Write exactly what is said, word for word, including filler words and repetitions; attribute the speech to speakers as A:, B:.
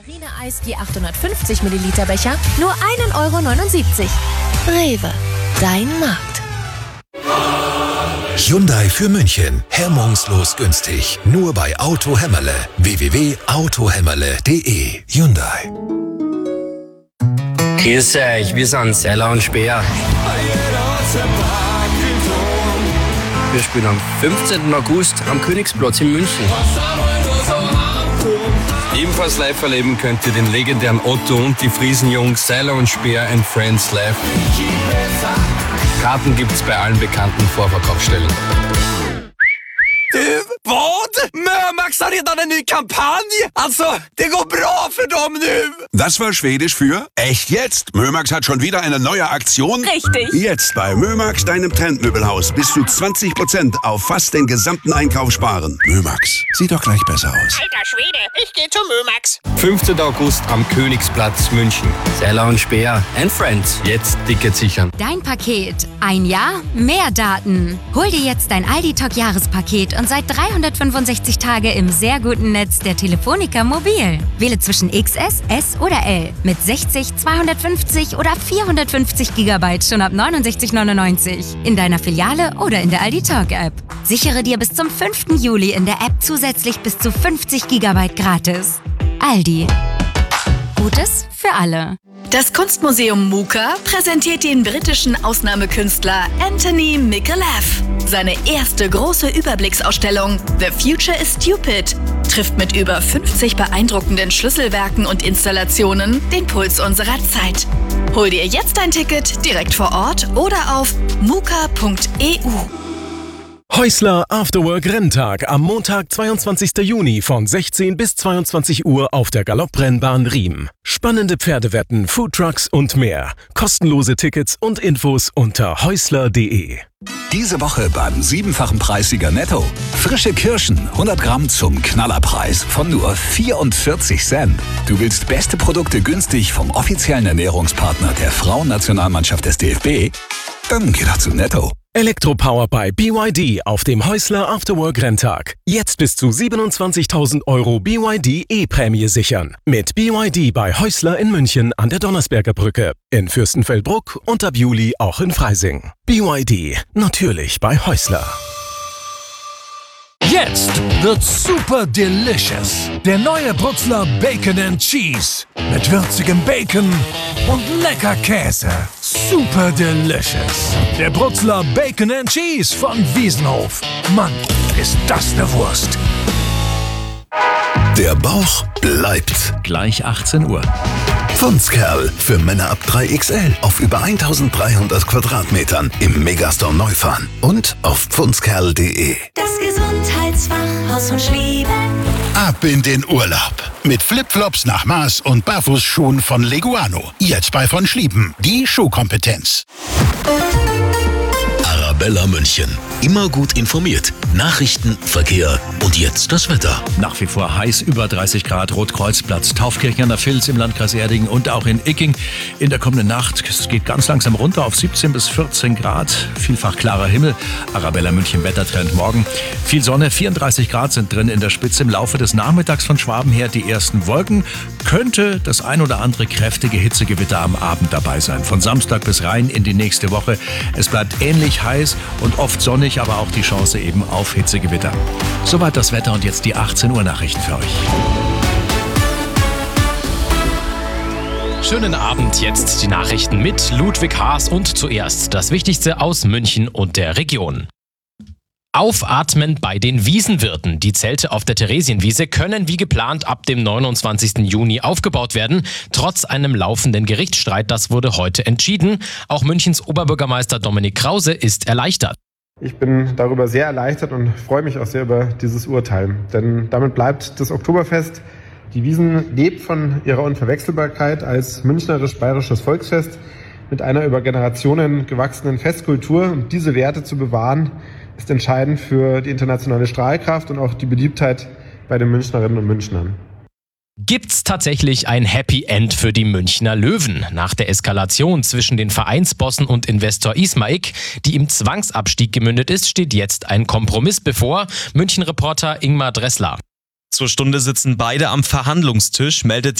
A: Marine-Eis je achthundertfünfzig Milliliter Becher nur ein Euro neunundsiebzig. Rewe, dein Markt.
B: Hyundai für München. Hemmungslos günstig. Nur bei Auto Hämmerle. w w w punkt auto hämmerle punkt d e. Hyundai.
C: Grüß euch, wir sind Seller und Speer. Wir spielen am fünfzehnten August am Königsplatz in München.
D: Ebenfalls live erleben könnt ihr den legendären Otto und die Friesenjungs, Seiler und Speer and Friends live. Karten gibt's bei allen bekannten Vorverkaufsstellen.
E: Du, vad? Mömax har redan en ny kampanj! Alltså, det går bra för dem nu!
F: Das war Schwedisch für echt jetzt. Mömax hat schon wieder eine neue Aktion.
A: Richtig.
F: Jetzt bei Mömax, deinem Trendmöbelhaus, bis zu zwanzig Prozent auf fast den gesamten Einkauf sparen. Mömax, sieht doch gleich besser aus.
G: Alter Schwede, ich geh zu Mömax.
D: fünfzehnten August am Königsplatz München.
C: Seiler und Speer and Friends.
D: Jetzt Ticket sichern.
H: Dein Paket. Ein Jahr, mehr Daten. Hol dir jetzt dein Aldi-Talk-Jahrespaket und seit dreihundertfünfundsechzig Tage im sehr guten Netz der Telefonica Mobil. Wähle zwischen X S, S oder L mit sechzig, zweihundertfünfzig oder vierhundertfünfzig Gigabyte schon ab neunundsechzig neunundneunzig in deiner Filiale oder in der Aldi Talk App. Sichere dir bis zum fünften Juli in der App zusätzlich bis zu fünfzig Gigabyte gratis. Aldi. Gutes für alle.
I: Das Kunstmuseum Muka präsentiert den britischen Ausnahmekünstler Anthony Micallef. Seine erste große Überblicksausstellung The Future is Stupid trifft mit über fünfzig beeindruckenden Schlüsselwerken und Installationen den Puls unserer Zeit. Hol dir jetzt ein Ticket direkt vor Ort oder auf muka punkt e u.
J: Häusler Afterwork Renntag am Montag, zweiundzwanzigsten Juni von sechzehn bis zweiundzwanzig Uhr auf der Galopprennbahn Riem. Spannende Pferdewetten, Foodtrucks und mehr. Kostenlose Tickets und Infos unter häusler punkt d e.
B: Diese Woche beim siebenfachen Preissieger Netto. Frische Kirschen, hundert Gramm zum Knallerpreis von nur vierundvierzig Cent. Du willst beste Produkte günstig vom offiziellen Ernährungspartner der Frauennationalmannschaft des D F B? Dann geh doch zu Netto.
J: Elektropower bei B Y D auf dem Häusler Afterwork Renntag. Jetzt bis zu siebenundzwanzigtausend Euro B Y D E-Prämie sichern. Mit B Y D bei Häusler in München an der Donnersberger Brücke, in Fürstenfeldbruck und ab Juli auch in Freising. B Y D, natürlich bei Häusler.
K: Jetzt wird's super delicious. Der neue Brutzler Bacon and Cheese. Mit würzigem Bacon und lecker Käse. Super delicious. Der Brutzler Bacon and Cheese von Wiesenhof. Mann, ist das eine Wurst.
B: Der Bauch bleibt.
L: Gleich achtzehn Uhr.
B: Pfundskerl für Männer ab drei X L auf über eintausenddreihundert Quadratmetern im Megastore Neufahren und auf pfundskerl punkt d e.
M: Das Gesundheitsfachhaus von Schlieben.
N: Ab in den Urlaub. Mit Flipflops nach Maß und Barfußschuhen von Leguano. Jetzt bei von Schlieben. Die Schuhkompetenz.
B: Arabella München. Immer gut informiert. Nachrichten, Verkehr und jetzt das Wetter.
L: Nach wie vor heiß, über dreißig Grad, Rotkreuzplatz, Taufkirchen an der Vils im Landkreis Erding und auch in Icking. In der kommenden Nacht, es geht ganz langsam runter auf siebzehn bis vierzehn Grad. Vielfach klarer Himmel. Arabella München Wettertrend morgen. Viel Sonne, vierunddreißig Grad sind drin in der Spitze. Im Laufe des Nachmittags von Schwaben her die ersten Wolken. Könnte das ein oder andere kräftige Hitzegewitter am Abend dabei sein. Von Samstag bis rein in die nächste Woche. Es bleibt ähnlich heiß und oft sonnig, aber auch die Chance eben auf Hitzegewitter. Soweit das Wetter und jetzt die achtzehn Uhr Nachrichten für euch.
O: Schönen Abend, jetzt die Nachrichten mit Ludwig Haas und zuerst das Wichtigste aus München und der Region. Aufatmen bei den Wiesenwirten. Die Zelte auf der Theresienwiese können wie geplant ab dem neunundzwanzigsten Juni aufgebaut werden. Trotz einem laufenden Gerichtsstreit, das wurde heute entschieden. Auch Münchens Oberbürgermeister Dominik Krause ist erleichtert.
P: Ich bin darüber sehr erleichtert und freue mich auch sehr über dieses Urteil. Denn damit bleibt das Oktoberfest. Die Wiesn lebt von ihrer Unverwechselbarkeit als münchnerisch-bayerisches Volksfest mit einer über Generationen gewachsenen Festkultur. Und diese Werte zu bewahren, ist entscheidend für die internationale Strahlkraft und auch die Beliebtheit bei den Münchnerinnen und Münchnern.
O: Gibt's tatsächlich ein Happy End für die Münchner Löwen? Nach der Eskalation zwischen den Vereinsbossen und Investor Ismaik, die im Zwangsabstieg gemündet ist, steht jetzt ein Kompromiss bevor. München-Reporter Ingmar Dressler.
Q: Zur Stunde sitzen beide am Verhandlungstisch, meldet